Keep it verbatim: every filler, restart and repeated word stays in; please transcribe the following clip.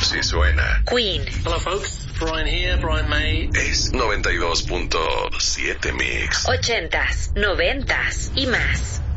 Así suena Queen. Hello folks, Brian here, Brian May. Es noventa y dos punto siete Mix. Ochentas, noventas y más.